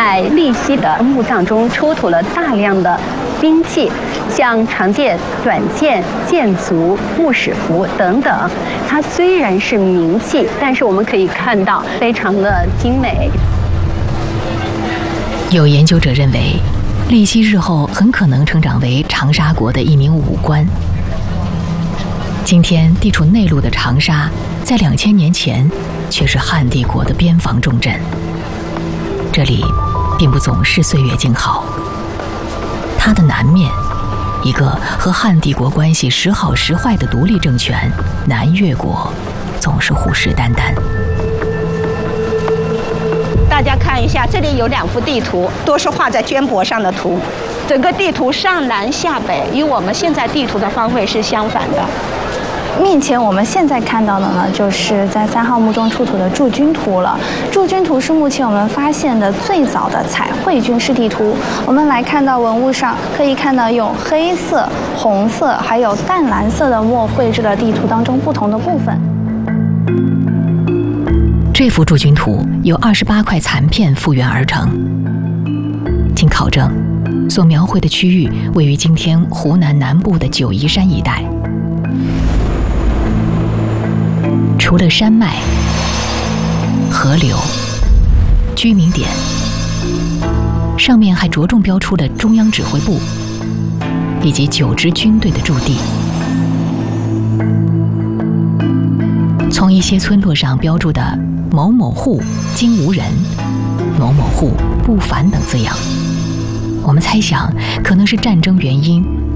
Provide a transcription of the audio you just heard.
在利西的墓葬中出土了大量的兵器，像长剑、短剑、剑足、木矢符等等。它虽然是名器，但是我们可以看到非常的精美。 有研究者认为，利西日后很可能成长为长沙国的一名武官。今天地处内陆的长沙，在2000年前却是汉帝国的边防重镇。这里并不总是岁月静好，它的南面，一个和汉帝国关系时好时坏的独立政权南越国，总是虎视眈眈。 大家看一下，这里有2幅地图，都是画在绢帛上的图。整个地图上南下北，与我们现在地图的方位是相反的。 面前我们现在看到的呢，就是在3号墓中出土的驻军图了。驻军图是目前我们发现的最早的彩绘军事地图。我们来看到文物上，可以看到用黑色、红色还有淡蓝色的墨绘制了地图当中不同的部分。 这幅驻军图由28块残片复原而成。经考证，所描绘的区域位于今天湖南南部的九嶷山一带。除了山脉、河流、居民点，上面还着重标出了中央指挥部以及9支军队的驻地。从一些村落上标注的某某户今无人、某某户不返等字样，我们猜想可能是战争原因